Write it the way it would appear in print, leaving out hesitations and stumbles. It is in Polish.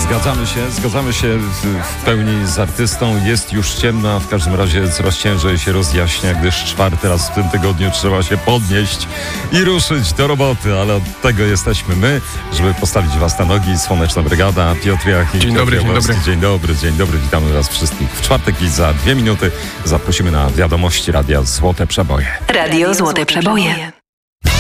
Zgadzamy się w pełni z artystą. Jest już ciemno, a w każdym razie coraz ciężej się rozjaśnia, gdyż 4. raz w tym tygodniu trzeba się podnieść i ruszyć do roboty, ale od tego jesteśmy my, żeby postawić was na nogi. Słoneczna Brygada, Piotr Jachim. Dzień dobry. Dzień dobry, witamy was wszystkich w czwartek i za 2 minuty zaprosimy na wiadomości Radia Złote Przeboje. Radio Złote Przeboje.